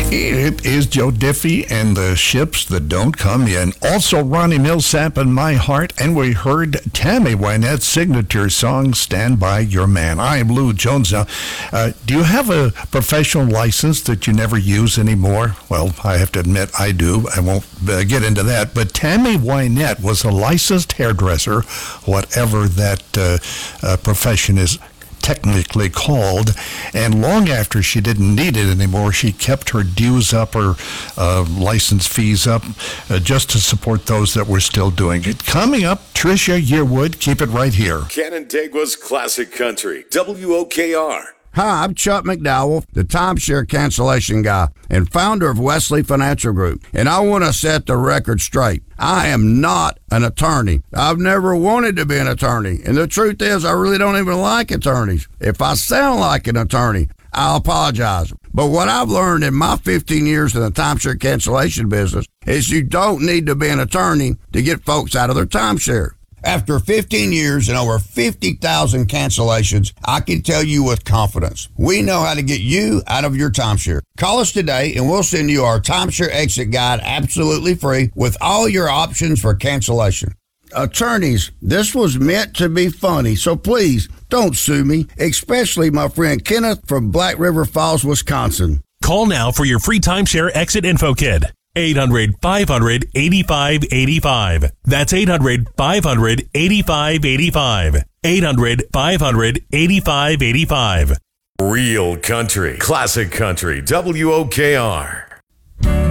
It is Joe Diffie and the Ships That Don't Come In. Also, Ronnie Millsap and My Heart. And we heard Tammy Wynette's signature song, Stand By Your Man. I am Lou Jones. Now, do you have a professional license that you never use anymore? Well, I have to admit I do. I won't get into that. But Tammy Wynette was a licensed hairdresser, whatever that profession is technically called, and long after she didn't need it anymore, she kept her dues up, her license fees up, just to support those that were still doing it. Coming up, Tricia Yearwood. Keep it right here. Canandaigua's Classic Country, WOKR. Hi, I'm Chuck McDowell, the timeshare cancellation guy and founder of Wesley Financial Group, and I want to set the record straight. I am not an attorney. I've never wanted to be an attorney, and the truth is I really don't even like attorneys. If I sound like an attorney, I'll apologize. But what I've learned in my 15 years in the timeshare cancellation business is you don't need to be an attorney to get folks out of their timeshare. After 15 years and over 50,000 cancellations, I can tell you with confidence, we know how to get you out of your timeshare. Call us today and we'll send you our timeshare exit guide absolutely free with all your options for cancellation. Attorneys, this was meant to be funny, so please don't sue me, especially my friend Kenneth from Black River Falls, Wisconsin. Call now for your free timeshare exit info kit. 800-500-8585. That's 800-500-8585. 800-500-8585. Real country, classic country, WOKR.